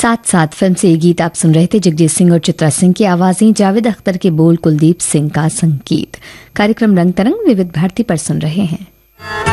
साथ साथ फिल्म से ये गीत आप सुन रहे थे जगजीत सिंह और चित्रा सिंह की आवाजें, जावेद अख्तर के बोल, कुलदीप सिंह का संगीत। कार्यक्रम रंग तरंग विविध भारती पर सुन रहे हैं।